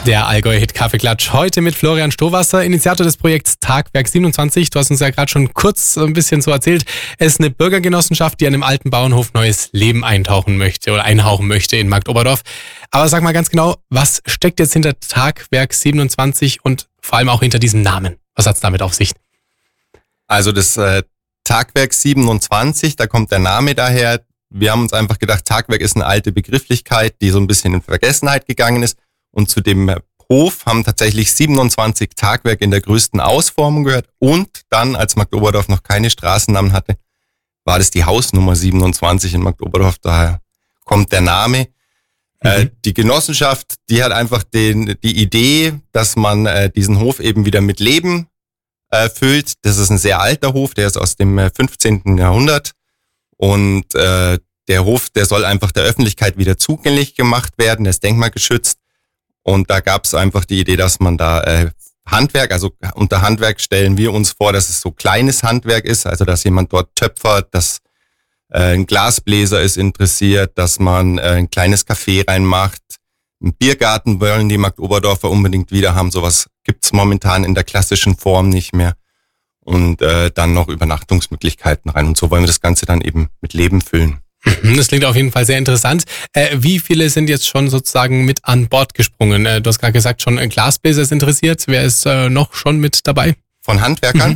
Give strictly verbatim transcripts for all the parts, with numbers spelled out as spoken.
Der Allgäu-Hit Kaffeeklatsch heute mit Florian Stowasser, Initiator des Projekts Tagwerk siebenundzwanzig. Du hast uns ja gerade schon kurz ein bisschen so erzählt. Es ist eine Bürgergenossenschaft, die an einem alten Bauernhof neues Leben eintauchen möchte oder einhauchen möchte in Marktoberdorf. Aber sag mal ganz genau, was steckt jetzt hinter Tagwerk siebenundzwanzig und vor allem auch hinter diesem Namen? Was hat's damit auf sich? Also das äh, Tagwerk siebenundzwanzig, da kommt der Name daher. Wir haben uns einfach gedacht, Tagwerk ist eine alte Begrifflichkeit, die so ein bisschen in Vergessenheit gegangen ist. Und zu dem Hof haben tatsächlich siebenundzwanzig Tagwerke in der größten Ausformung gehört. Und dann, als Marktoberdorf noch keine Straßennamen hatte, war das die Hausnummer siebenundzwanzig in Marktoberdorf. Daher kommt der Name. Mhm. Äh, die Genossenschaft, die hat einfach den, die Idee, dass man äh, diesen Hof eben wieder mit Leben äh, füllt. Das ist ein sehr alter Hof, der ist aus dem äh, fünfzehnten Jahrhundert. Und äh, der Hof, der soll einfach der Öffentlichkeit wieder zugänglich gemacht werden, der ist denkmalgeschützt. Und da gab es einfach die Idee, dass man da äh, Handwerk, also unter Handwerk stellen wir uns vor, dass es so kleines Handwerk ist, also dass jemand dort töpfert, dass äh, ein Glasbläser ist interessiert, dass man äh, ein kleines Café reinmacht. Einen Biergarten wollen die Marktoberdorfer unbedingt wieder haben, sowas gibt's momentan in der klassischen Form nicht mehr. Und äh, dann noch Übernachtungsmöglichkeiten rein. Und so wollen wir das Ganze dann eben mit Leben füllen. Das klingt auf jeden Fall sehr interessant. Äh, wie viele sind jetzt schon sozusagen mit an Bord gesprungen? Äh, du hast gerade gesagt, schon ein Glasbläser ist interessiert. Wer ist äh, noch schon mit dabei? Von Handwerkern? Mhm.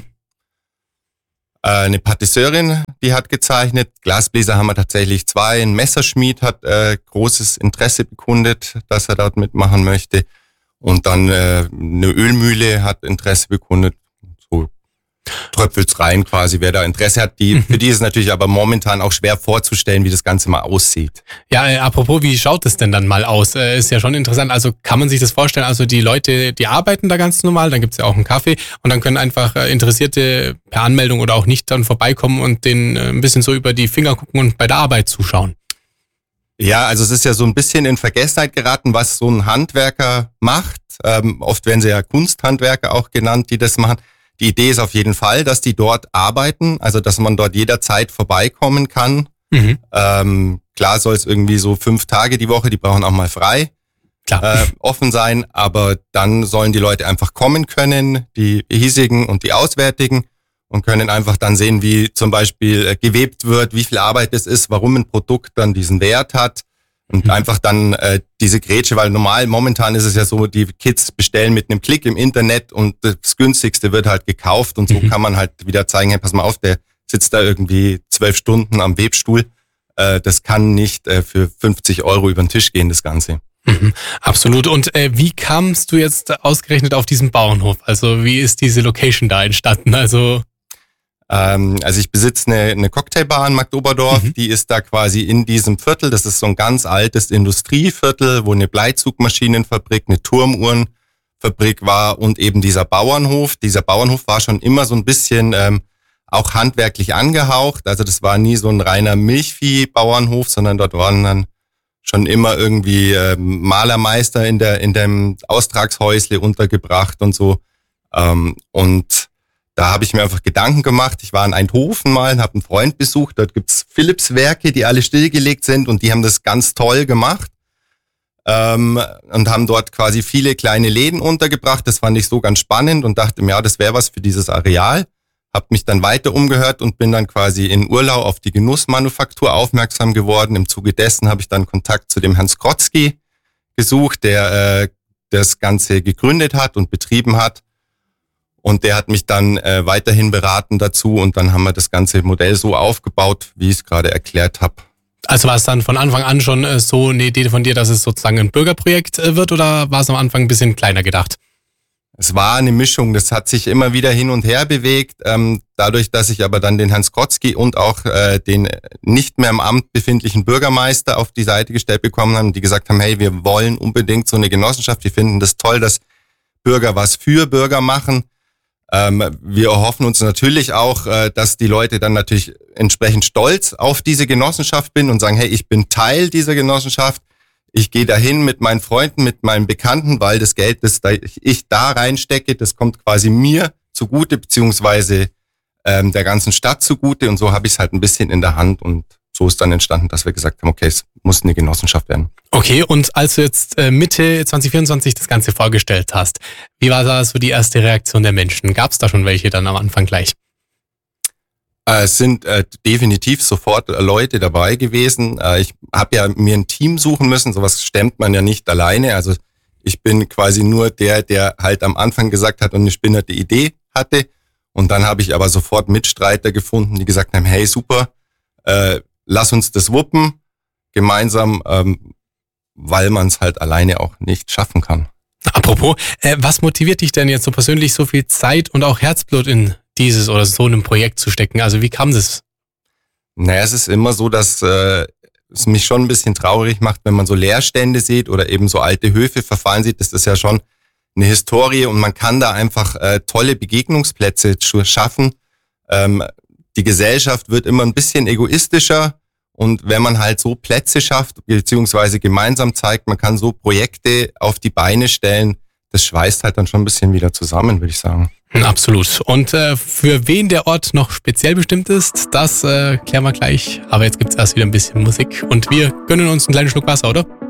Äh, eine Patisseurin, die hat gezeichnet. Glasbläser haben wir tatsächlich zwei. Ein Messerschmied hat äh, großes Interesse bekundet, dass er dort mitmachen möchte. Und dann äh, eine Ölmühle hat Interesse bekundet. So tröpfelt's rein quasi, wer da Interesse hat. Die, für die ist es natürlich aber momentan auch schwer vorzustellen, wie das Ganze mal aussieht. Ja, äh, apropos, wie schaut es denn dann mal aus? Äh, ist ja schon interessant. Also kann man sich das vorstellen, also die Leute, die arbeiten da ganz normal, dann gibt's ja auch einen Kaffee und dann können einfach äh, Interessierte per Anmeldung oder auch nicht dann vorbeikommen und denen äh, ein bisschen so über die Finger gucken und bei der Arbeit zuschauen. Ja, also es ist ja so ein bisschen in Vergessenheit geraten, was so ein Handwerker macht. Ähm, oft werden sie ja Kunsthandwerker auch genannt, die das machen. Die Idee ist auf jeden Fall, dass die dort arbeiten, also dass man dort jederzeit vorbeikommen kann. Mhm. Ähm, klar soll es irgendwie so fünf Tage die Woche, die brauchen auch mal frei, klar. Äh, offen sein, aber dann sollen die Leute einfach kommen können, die hiesigen und die auswärtigen, und können einfach dann sehen, wie zum Beispiel äh, gewebt wird, wie viel Arbeit es ist, warum ein Produkt dann diesen Wert hat. Und mhm. einfach dann äh, diese Grätsche, weil normal, momentan ist es ja so, die Kids bestellen mit einem Klick im Internet und das günstigste wird halt gekauft und so mhm. kann man halt wieder zeigen, hey, pass mal auf, der sitzt da irgendwie zwölf Stunden am Webstuhl. Äh, das kann nicht äh, für fünfzig Euro über den Tisch gehen, das Ganze. Mhm, absolut. Und äh, wie kamst du jetzt ausgerechnet auf diesen Bauernhof? Also wie ist diese Location da entstanden? Also Ähm, also ich besitze eine, eine Cocktailbar in Marktoberdorf, mhm. die ist da quasi in diesem Viertel. Das ist so ein ganz altes Industrieviertel, wo eine Bleizugmaschinenfabrik, eine Turmuhrenfabrik war und eben dieser Bauernhof. Dieser Bauernhof war schon immer so ein bisschen ähm, auch handwerklich angehaucht. Also das war nie so ein reiner Milchvieh-Bauernhof, sondern dort waren dann schon immer irgendwie ähm, Malermeister in der in dem Austragshäusle untergebracht und so. Ähm, und Da habe ich mir einfach Gedanken gemacht. Ich war in Eindhoven mal und habe einen Freund besucht. Dort gibt's Philips-Werke, die alle stillgelegt sind und die haben das ganz toll gemacht ähm, und haben dort quasi viele kleine Läden untergebracht. Das fand ich so ganz spannend und dachte mir, ja, das wäre was für dieses Areal. Habe mich dann weiter umgehört und bin dann quasi in Urlau auf die Genussmanufaktur aufmerksam geworden. Im Zuge dessen habe ich dann Kontakt zu dem Herrn Skrotzki gesucht, der äh, das Ganze gegründet hat und betrieben hat. Und der hat mich dann äh, weiterhin beraten dazu und dann haben wir das ganze Modell so aufgebaut, wie ich es gerade erklärt habe. Also war es dann von Anfang an schon äh, so eine Idee von dir, dass es sozusagen ein Bürgerprojekt äh, wird oder war es am Anfang ein bisschen kleiner gedacht? Es war eine Mischung, das hat sich immer wieder hin und her bewegt. Ähm, dadurch, dass ich aber dann den Herrn Skrotzki und auch äh, den nicht mehr im Amt befindlichen Bürgermeister auf die Seite gestellt bekommen haben, die gesagt haben, hey, wir wollen unbedingt so eine Genossenschaft, wir finden das toll, dass Bürger was für Bürger machen. Ähm, wir erhoffen uns natürlich auch, äh, dass die Leute dann natürlich entsprechend stolz auf diese Genossenschaft bin und sagen, hey, ich bin Teil dieser Genossenschaft. Ich gehe dahin mit meinen Freunden, mit meinen Bekannten, weil das Geld, das ich da reinstecke, das kommt quasi mir zugute, beziehungsweise ähm, der ganzen Stadt zugute. Und so habe ich es halt ein bisschen in der Hand und so ist dann entstanden, dass wir gesagt haben, okay, es muss eine Genossenschaft werden. Okay, und als du jetzt äh, Mitte zwanzig vierundzwanzig das Ganze vorgestellt hast, wie war da so die erste Reaktion der Menschen? Gab es da schon welche dann am Anfang gleich? Äh, es sind äh, definitiv sofort äh, Leute dabei gewesen. Äh, ich habe ja mir ein Team suchen müssen, sowas stemmt man ja nicht alleine. Also ich bin quasi nur der, der halt am Anfang gesagt hat und eine spinnerte Idee hatte. Und dann habe ich aber sofort Mitstreiter gefunden, die gesagt haben, hey super, äh, lass uns das wuppen, gemeinsam, ähm, weil man es halt alleine auch nicht schaffen kann. Apropos, äh, was motiviert dich denn jetzt so persönlich, so viel Zeit und auch Herzblut in dieses oder so einem Projekt zu stecken? Also wie kam das? Naja, es ist immer so, dass äh, es mich schon ein bisschen traurig macht, wenn man so Leerstände sieht oder eben so alte Höfe verfallen sieht. Das ist ja schon eine Historie und man kann da einfach äh, tolle Begegnungsplätze schaffen. Ähm, die Gesellschaft wird immer ein bisschen egoistischer und wenn man halt so Plätze schafft, beziehungsweise gemeinsam zeigt, man kann so Projekte auf die Beine stellen, das schweißt halt dann schon ein bisschen wieder zusammen, würde ich sagen. Absolut. Und äh, für wen der Ort noch speziell bestimmt ist, das äh, klären wir gleich. Aber jetzt gibt's erst wieder ein bisschen Musik und wir gönnen uns einen kleinen Schluck Wasser, oder?